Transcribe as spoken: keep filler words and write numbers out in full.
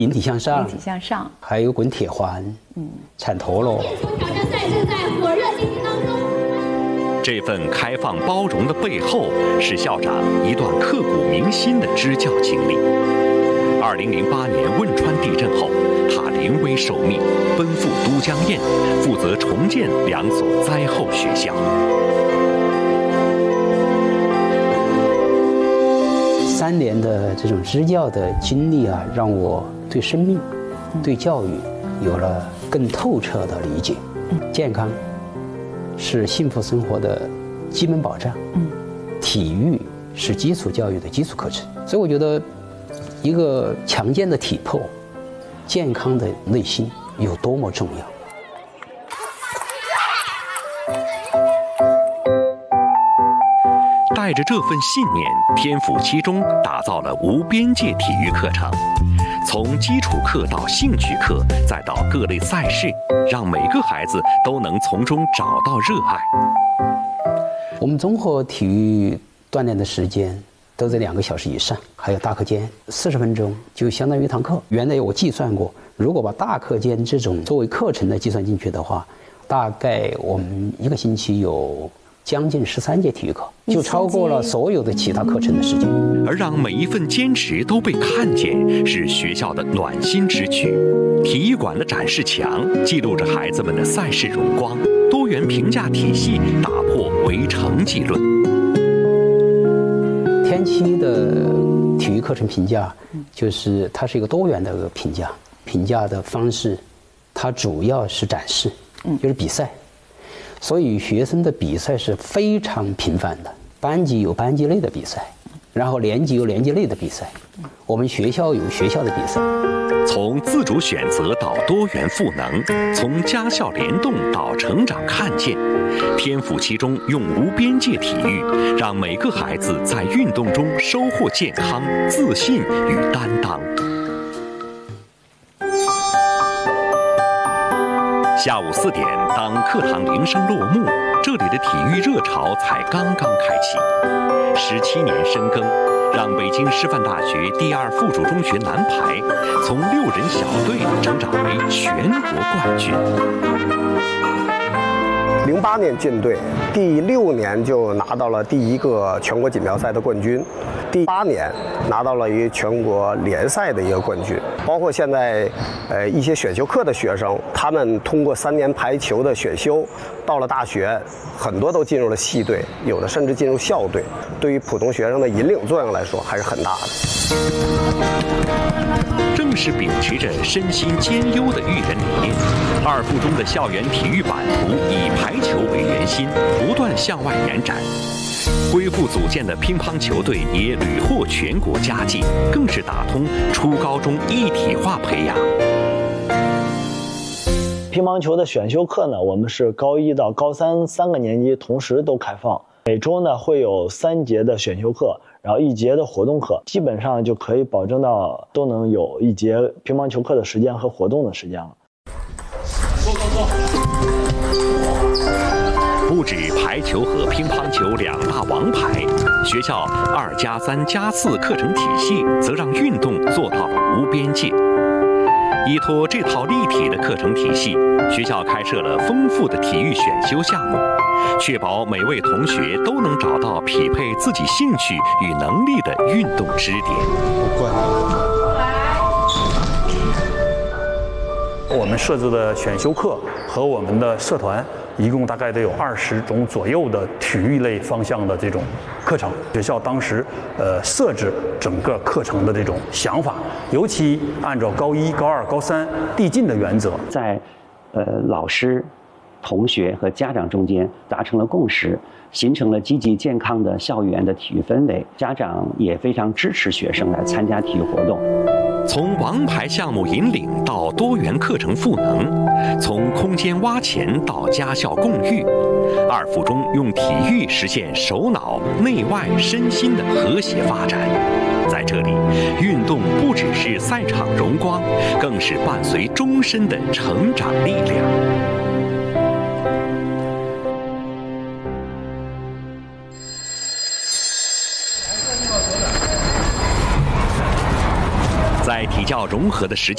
引体向上， 引体向上， 还有滚铁环，嗯，铲陀螺。 挑战赛正在火热进行当中。 这份开放包容的背后，是校长一段刻骨铭心的支教经历。二零零八年汶川地震后，他临危受命，奔赴都江堰，负责重建两所灾后学校。 三年的这种支教的经历啊，让我对生命、对教育有了更透彻的理解。健康是幸福生活的基本保障，体育是基础教育的基础课程。所以我觉得，一个强健的体魄、健康的内心有多么重要。 带着这份信念，天府七中打造了无边界体育课程，从基础课到兴趣课，再到各类赛事，让每个孩子都能从中找到热爱。 我们综合体育锻炼的时间都在两个小时以上，还有大课间四十分钟，就相当于一堂课。原来我计算过，如果把大课间这种作为课程的计算进去的话，大概我们一个星期有将近十三节体育课，就超过了所有的其他课程的时间。 而让每一份坚持都被看见，是学校的暖心之举。体育馆的展示墙记录着孩子们的赛事荣光，多元评价体系打破唯成绩论。 天期的体育课程评价，就是它是一个多元的一个评价，评价的方式，它主要是展示，就是比赛。所以学生的比赛是非常频繁的，班级有班级内的比赛，然后年级有年级内的比赛，我们学校有学校的比赛。 从自主选择到多元赋能，从家校联动到成长看见，天府七中用无边界体育，让每个孩子在运动中收获健康、自信与担当。下午四点，当课堂铃声落幕，这里的体育热潮才刚刚开启。十七年深耕，让北京师范大学第二附属中学男排从六人小队成长为全国冠军。 零八年进队，第六年就拿到了第一个全国锦标赛的冠军，第八年拿到了一个全国联赛的一个冠军。包括现在，呃，一些选修课的学生，他们通过三年排球的选修，到了大学，很多都进入了系队，有的甚至进入校队。对于普通学生的引领作用来说，还是很大的。 正是秉持着身心兼优的育人理念，二附中的校园体育版图以排球为圆心，不断向外延展。恢复组建的乒乓球队也屡获全国佳绩，更是打通初高中一体化培养。 乒乓球的选修课呢，我们是高一到高三三个年级同时都开放，每周呢会有三节的选修课，然后一节的活动课，基本上就可以保证到都能有一节乒乓球课的时间和活动的时间了。 不止排球和乒乓球两大王牌，学校二加三加四课程体系则让运动做到了无边界。依托这套立体的课程体系，学校开设了丰富的体育选修项目，确保每位同学都能找到匹配自己兴趣与能力的运动支点。 我们设置的选修课和我们的社团，一共大概得有二十种左右的体育类方向的这种课程。学校当时呃设置整个课程的这种想法，尤其按照高一、高二、高三递进的原则， 在呃老师、同学和家长中间达成了共识，形成了积极健康的校园的体育氛围。家长也非常支持学生来参加体育活动。 从王牌项目引领到多元课程赋能，从空间挖潜到家校共育，二附中用体育实现手脑、内外、身心的和谐发展。在这里，运动不只是赛场荣光，更是伴随终身的成长力量。在体教融合的实践